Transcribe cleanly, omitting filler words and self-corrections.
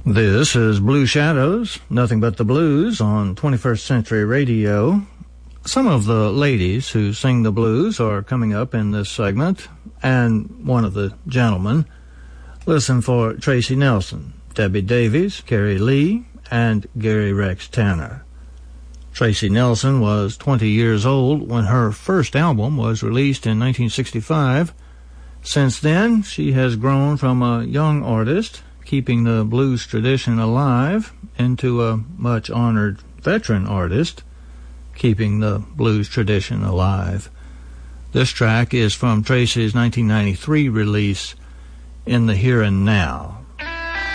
This is Blue Shadows, Nothing But the Blues on 21st Century Radio. Some of the ladies who sing the blues are coming up in this segment, and one of the gentlemen. Listen for Tracy Nelson, Debbie Davies, Carrie Lee, and Gary Rex Tanner. Tracy Nelson was 20 years old when her first album was released in 1965. Since then, she has grown from a young artist, keeping the blues tradition alive, into a much-honored veteran artist, keeping the blues tradition alive. This track is from Tracy's 1993 release, In the Here and Now.